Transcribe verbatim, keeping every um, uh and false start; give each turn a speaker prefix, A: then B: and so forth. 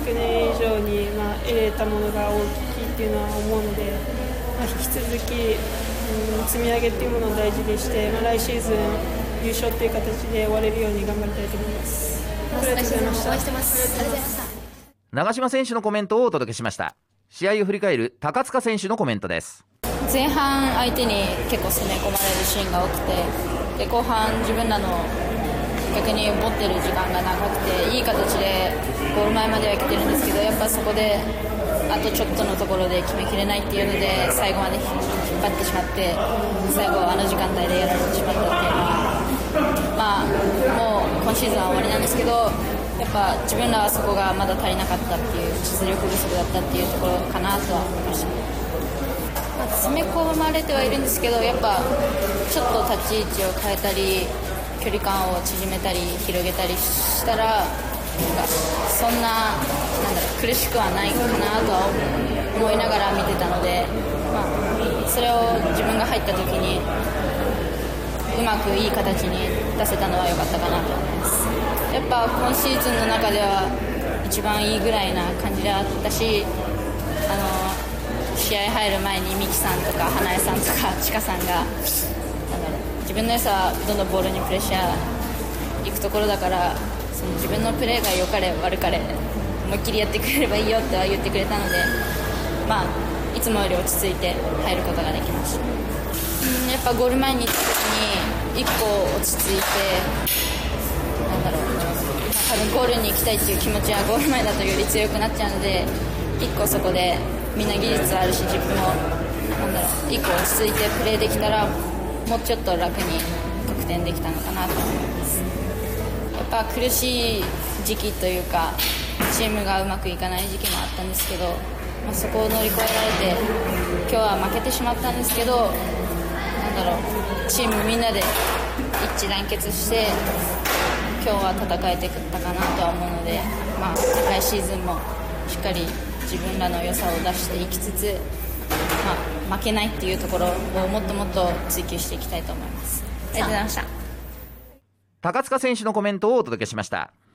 A: 去年以上に、まあ、得れたものが大きいっていうのは思うので、まあ、引き続き、うん、積み上げっていうものを大事にして、まあ、来シーズン優勝っていう形で終われるように頑張りたいと思います。ありがとうございました。
B: 応援してます。ありがとうございました。
C: 長嶋選手のコメントをお届けしました。試合を振り返る高塚選手のコメントです。
D: 前半相手に結構攻め込まれるシーンが多くて、で後半自分らの逆に持ってる時間が長くていい形でゴール前までは来てるんですけど、やっぱそこであとちょっとのところで決めきれないっていうので最後まで引っ張ってしまって、最後あの時間帯でやられてしまったっていうのは、まあもう今シーズンは終わりなんですけど、やっぱ自分らはそこがまだ足りなかったっていう実力不足だったっていうところかなとは思いました。まあ、詰め込まれてはいるんですけど、やっぱちょっと立ち位置を変えたり距離感を縮めたり広げたりしたら、なんかそんな、なんだろう苦しくはないかなとは思いながら見てたので、まあ、それを自分が入った時にうまくいい形に出せたのは良かったかなと思います。やっぱ今シーズンの中では一番いいぐらいな感じであったし、あの試合入る前に三木さんとか花江さんとかちかさんが、なんだろう自分の良さはどんどんボールにプレッシャーいくところだから、その自分のプレーが良かれ悪かれ思いっきりやってくれればいいよっては言ってくれたので、まあいつもより落ち着いて入ることができました。うん、やっぱゴール前に行った時にいっこ落ち着いて、なんだろう、多分ゴールに行きたいっていう気持ちはゴール前だとより強くなっちゃうので、いっこそこでみんな技術あるし自分もなんだろういっこ落ち着いてプレーできたらもうちょっと楽に得点できたのかなと思います。やっぱ苦しい時期というかチームがうまくいかない時期もあったんですけど、まあ、そこを乗り越えられて今日は負けてしまったんですけど、なんだろうチームみんなで一致団結して今日は戦えてたかなとは思うので、まあ、来シーズンもしっかり自分らの良さを出していきつつ、まあ、負けないっていうところをもっともっと追求していきたいと思います。ありがとうございました。
C: 高塚選手のコメントをお届けしました。